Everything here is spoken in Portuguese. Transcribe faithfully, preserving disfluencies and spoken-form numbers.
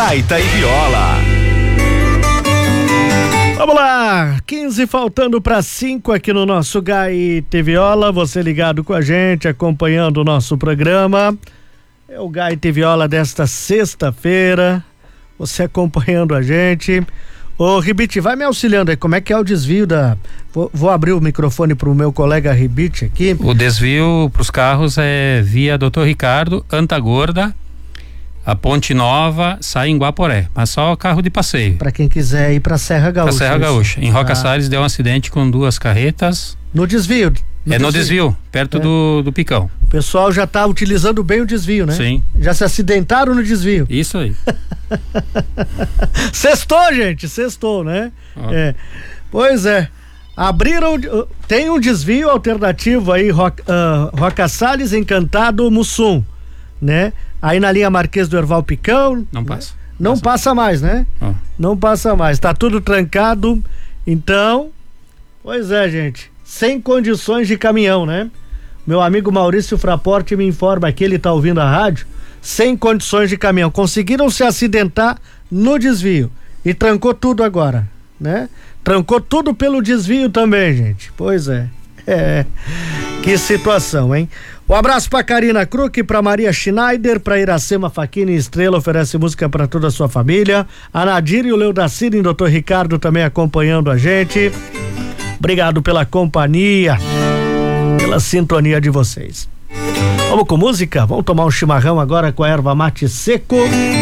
Gaita e Viola. Vamos lá, quinze faltando para cinco aqui no nosso Gaita e Viola, você ligado com a gente, acompanhando o nosso programa. É o Gaita e Viola desta sexta-feira, você acompanhando a gente. Ô Ribite, vai me auxiliando aí, como é que é o desvio da... Vou, vou abrir o microfone pro meu colega Ribite aqui. O desvio pros carros é via doutor Ricardo, Antagorda, a Ponte Nova, sai em Guaporé, mas só carro de passeio. Para quem quiser ir pra Serra Gaúcha. Pra Serra Gaúcha. Em Roca ah. Salles deu um acidente com duas carretas. No desvio? No é no desvio, desvio perto é. do, do Picão. O pessoal já tá utilizando bem o desvio, né? Sim. Já se acidentaram no desvio. Isso aí. Sextou, gente, sextou, né? Ah. É. Pois é. Abriram, tem um desvio alternativo aí, Roca, uh, Roca Salles, Encantado, Mussum, né? Aí na linha Marquês do Herval Picão. Não passa. Né? Não passa. passa mais, né? Ah. Não passa mais. Tá tudo trancado. Então, pois é, gente. Sem condições de caminhão, né? Meu amigo Maurício Fraporte me informa que ele tá ouvindo a rádio. Sem condições de caminhão. Conseguiram se acidentar no desvio. E trancou tudo agora, né? Trancou tudo pelo desvio também, gente. Pois é. É. Que situação, hein? Um abraço pra Karina Kruk, pra Maria Schneider, pra Iracema Faquini Estrela, oferece música pra toda a sua família. A Nadir e o Leodacir e o doutor Ricardo também acompanhando a gente. Obrigado pela companhia, pela sintonia de vocês. Vamos com música? Vamos tomar um chimarrão agora com a erva mate seco.